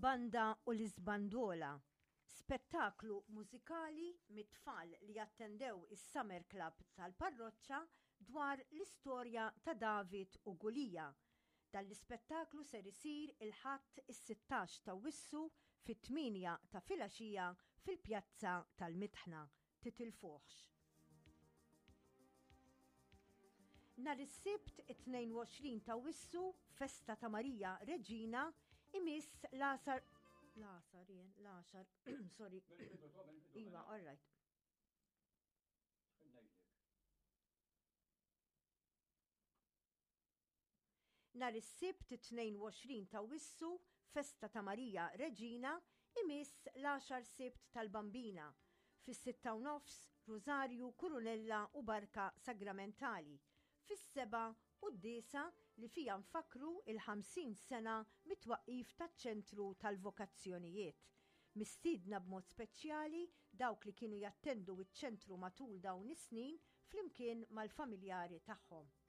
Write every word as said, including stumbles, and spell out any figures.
Il-banda u l-Isbandola, spettaklu mużikali mit-tfal li jattendew is-Summer Club tal-parroċċa dwar l-istorja ta' David u Gulija. Dan l-ispettaklu ser isir il-ħadd is-sittax ta' Wissu fit-tminja ta' filgħaxija fil-Pjazza tal-Mitħna. Titilfuhx. Nhar is-Sibt it-tnejn u għoxrin ta' Wissu, festa ta' Marija Reġina, imiss l-għasar l-għasar jien, l-għaxar, sorry. Iva, all right. Nhar is-Sibt it-tnejn u għoxrin ta' Wissu, festa ta' Marija Reġina, imiss l-għaxar Sibt tal-Bambina, fis-sitta u nofs Rożarju, Kurunella u Barka Sagramentali, fis-seba' u d-disa li fija nfakru il-ħamsin sena mit-twaqqif taċ-ċentru tal-vokazzjonijiet. Mistiedna b'mod speċjali dawk li kienu jattendu iċ-ċentru matul dawn is-snin flimkien mal-familjari tagħhom.